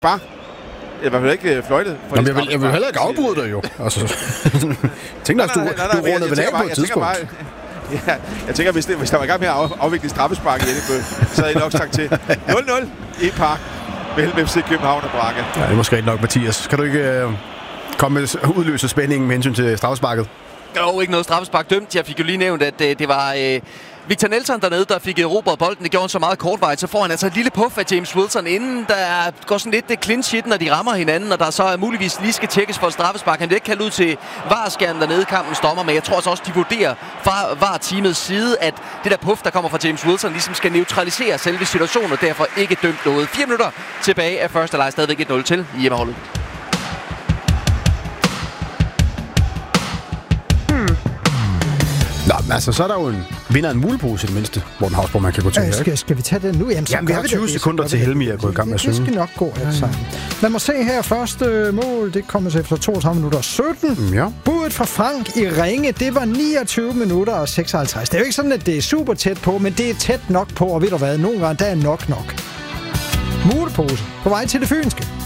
Bare. I hvert fald ikke fløjtet. Jamen, jeg vil heller ikke afbryde dig jo. Altså, tænk dig, at du rundede vel af på et tidspunkt. Ja, jeg tænker, hvis der var i gang med at afvikle straffespark i Ennebø, så havde jeg nok sagt til 0-0 i Park mellem FC København og Braga. Ja, det er måske nok, Mathias. Kan du ikke komme med udløse spændingen med hensyn til straffesparket? Jo, ikke noget straffespark dømt. Jeg fik jo lige nævnt, at det var Victor Nelson dernede, der fik erobret bolden. Det gjorde han så meget kortvarigt. Så får han altså et lille puff af James Wilson, inden der går sådan lidt clinch-hit, når de rammer hinanden, og der så muligvis lige skal tjekkes for et straffespark. Han bliver ikke kaldt ud til VAR-skærmen dernede, kampens dommer, men jeg tror også, de vurderer fra VAR-teamets side, at det der puff, der kommer fra James Wilson, ligesom skal neutralisere selve situationen, og derfor ikke dømt noget. 4 minutter tilbage af første leg, stadigvæk 1-0 til hjemmeholdet. Nå, men altså, så er der jo en vinder af en mulepose i det mindste, Morten Hausborg, man kan gå til. Skal vi tage det nu? Jamen vi har 20 sekunder til Helmi at gå i gang med at synge. Det skal nok gå alt sammen. Lad mig se her. Første mål, det kommer så efter 32 minutter og 17. Ja. Budet fra Frank i Ringe, det var 29 minutter og 56. Det er jo ikke sådan, at det er super tæt på, men det er tæt nok på, og ved du hvad, nogle gange der er nok. Mulepose på vej til det fynske.